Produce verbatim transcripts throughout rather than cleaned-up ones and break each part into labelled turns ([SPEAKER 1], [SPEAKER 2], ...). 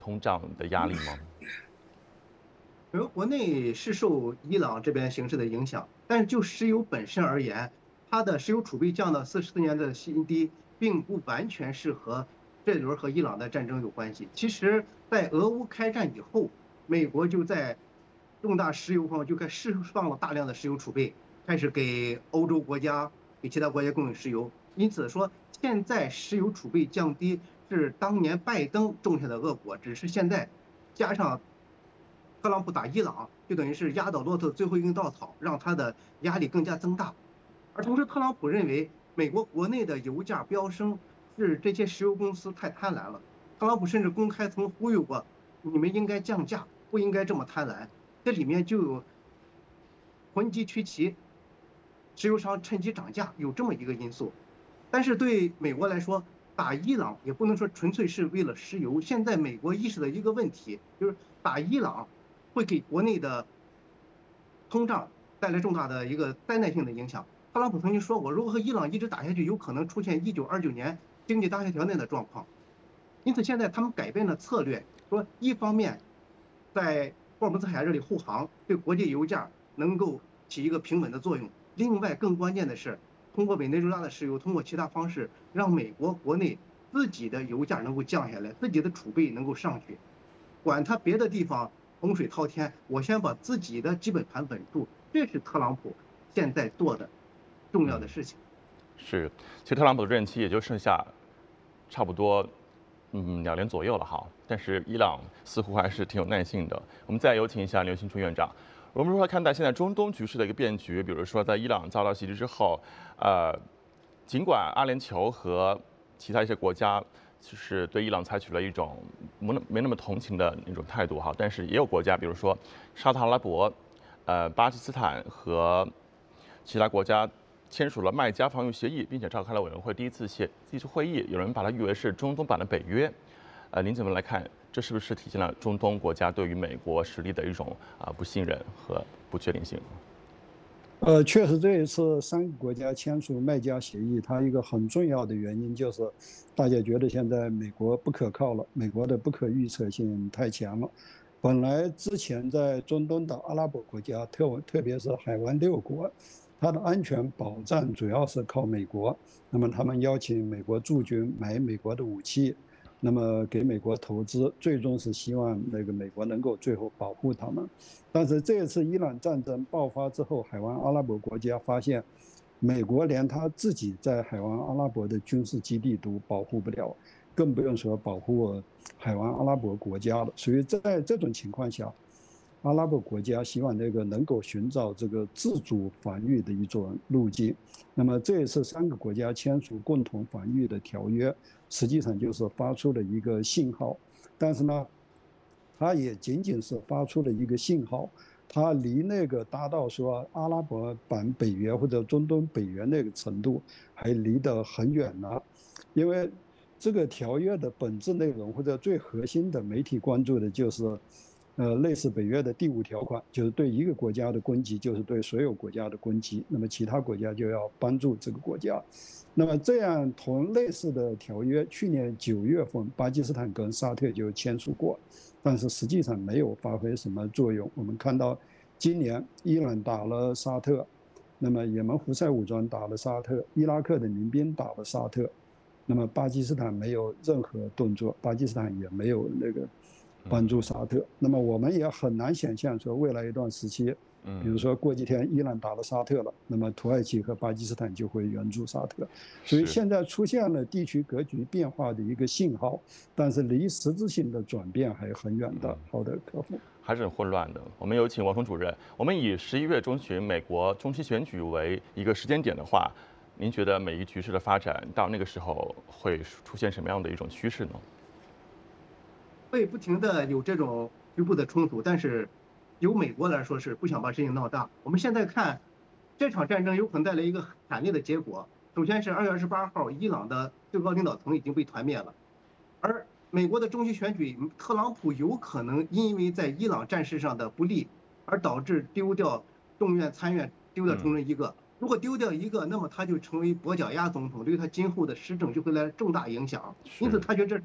[SPEAKER 1] 通胀的压力吗？
[SPEAKER 2] 美国国内是受伊朗这边形势的影响，但是就石油本身而言，它的石油储备降到四十四年的新低，并不完全是和这轮和伊朗的战争有关系。其实，在俄乌开战以后，美国就在重大石油方就开释放了大量的石油储备，开始给欧洲国家、给其他国家供应石油。因此说，现在石油储备降低是当年拜登种下的恶果，只是现在加上特朗普打伊朗，就等于是压倒骆驼最后一根稻草，让他的压力更加增大。而同时，特朗普认为美国国内的油价飙升是这些石油公司太贪婪了。特朗普甚至公开曾呼吁过，你们应该降价，不应该这么贪婪。这里面就有囤积趋齐，石油商趁机涨价，有这么一个因素。但是对美国来说，打伊朗也不能说纯粹是为了石油。现在美国意识到一个问题，就是打伊朗会给国内的通胀带来重大的一个灾难性的影响。特朗普曾经说过，如果和伊朗一直打下去，有可能出现一九二九年经济大萧条那样的状况。因此，现在他们改变了策略，说一方面在霍尔木兹海峡这里护航，对国际油价能够起一个平稳的作用；另外，更关键的是，通过委内瑞拉的石油，通过其他方式，让美国国内自己的油价能够降下来，自己的储备能够上去。管他别的地方洪水滔天，我先把自己的基本盘稳住，这是特朗普现在做的重要的事情。
[SPEAKER 1] 是，其实特朗普的任期也就剩下差不多嗯两年左右了哈，但是伊朗似乎还是挺有耐性的。我们再有请一下刘兴春院长，我们如何看待现在中东局势的一个变局？比如说在伊朗遭到袭击之后，呃，尽管阿联酋和其他一些国家就是对伊朗采取了一种没那没那么同情的那种态度哈，但是也有国家，比如说沙特阿拉伯、呃巴基斯坦和其他国家签署了麦加防御协议，并且召开了委员会第一次协第一次会议，有人把它誉为是中东版的北约。呃，您怎么来看？这是不是体现了中东国家对于美国实力的一种啊、不信任和不确定性？
[SPEAKER 3] 呃，确实，这一次三个国家签署麦加协议，它一个很重要的原因就是，大家觉得现在美国不可靠了，美国的不可预测性太强了。本来之前在中东的阿拉伯国家，特特别是海湾六国，它的安全保障主要是靠美国。那么他们邀请美国驻军买美国的武器，那么给美国投资，最终是希望那个美国能够最后保护他们。但是这次伊朗战争爆发之后，海湾阿拉伯国家发现，美国连他自己在海湾阿拉伯的军事基地都保护不了，更不用说保护海湾阿拉伯国家了。所以在这种情况下，阿拉伯国家希望那个能够寻找这个自主防御的一种路径。那么这一次三个国家签署共同防御的条约，实际上就是发出了一个信号。但是呢，它也仅仅是发出了一个信号，它离那个达到说阿拉伯版北约或者中东北约那个程度还离得很远呢。因为这个条约的本质内容或者最核心的媒体关注的就是，呃，类似北约的第五条款，就是对一个国家的攻击就是对所有国家的攻击，那么其他国家就要帮助这个国家。那么这样同类似的条约，去年九月份巴基斯坦跟沙特就签署过，但是实际上没有发挥什么作用。我们看到今年伊朗打了沙特，那么也门胡塞武装打了沙特，伊拉克的民兵打了沙特，那么巴基斯坦没有任何动作，巴基斯坦也没有那个帮助沙特。那么我们也很难想象说未来一段时期，比如说过几天伊朗打了沙特了，那么土耳其和巴基斯坦就会援助沙特。所以现在出现了地区格局变化的一个信号，但是离实质性的转变还很远的。好的，客户
[SPEAKER 1] 还是很混乱的。我们有请王峰主任。我们以十一月中旬美国中期选举为一个时间点的话，您觉得美伊局势的发展到那个时候会出现什么样的一种趋势呢？
[SPEAKER 2] 会不停的有这种局部的冲突，但是由美国来说是不想把事情闹大。我们现在看这场战争有可能带来一个惨烈的结果。首先是二月二十八号，伊朗的最高领导层已经被团灭了，而美国的中期选举，特朗普有可能因为在伊朗战事上的不利，而导致丢掉众院参院，丢掉其中一个。如果丢掉一个，那么他就成为跛脚鸭总统，对他今后的施政就会来重大影响。因此，他觉得这事儿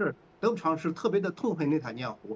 [SPEAKER 2] 得不偿失，特别的痛恨内塔尼亚胡。